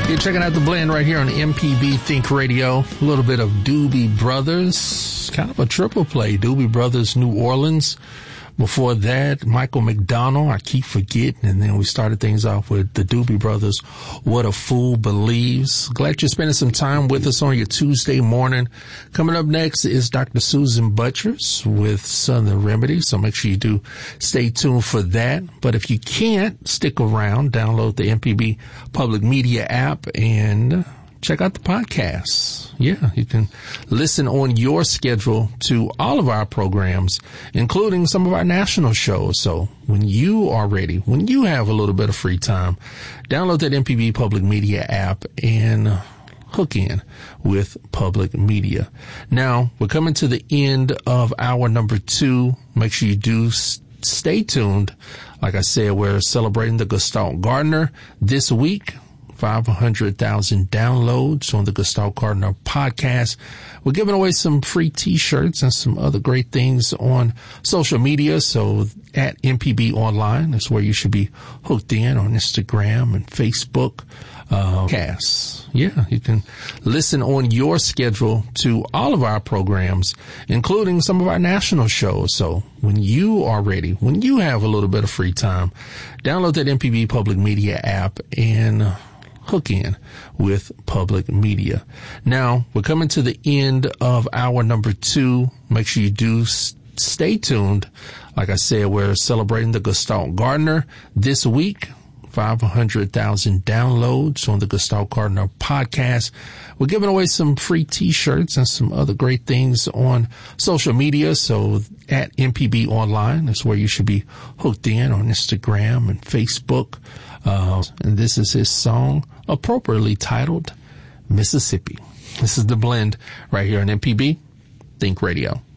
You're checking out The Blend right here on MPB Think Radio. A little bit of Doobie Brothers, kind of a triple play. Doobie Brothers, New Orleans. Before that, Michael McDonald, I Keep Forgetting. And then we started things off with the Doobie Brothers, What a Fool Believes. Glad you're spending some time with us on your Tuesday morning. Coming up next is Dr. Susan Butchers with Southern Remedy. So make sure you do stay tuned for that. But if you can't, stick around, download the MPB Public Media app and check out the podcasts. Yeah, you can listen on your schedule to all of our programs, including some of our national shows. So when you are ready, when you have a little bit of free time, download that MPB Public Media app and hook in with public media. Now, we're coming to the end of hour number 2. Make sure you do stay tuned. Like I said, we're celebrating the Gestalt Gardener this week. 500,000 downloads on the Gestalt Gardener podcast. We're giving away some free t-shirts and some other great things on social media. So at MPB Online, that's where you should be hooked in on Instagram and Facebook. Yeah, you can listen on your schedule to all of our programs, including some of our national shows. So when you are ready, when you have a little bit of free time, download that MPB Public Media app and hook in with public media. Now, we're coming to the end of hour number 2. Make sure you do stay tuned. Like I said, we're celebrating the Gestalt Gardener this week. 500,000 downloads on the Gestalt Gardener podcast. We're giving away some free t-shirts and some other great things on social media. So at MPB Online, that's where you should be hooked in on Instagram and Facebook. And this is his song, appropriately titled Mississippi. This is The Blend right here on MPB Think Radio.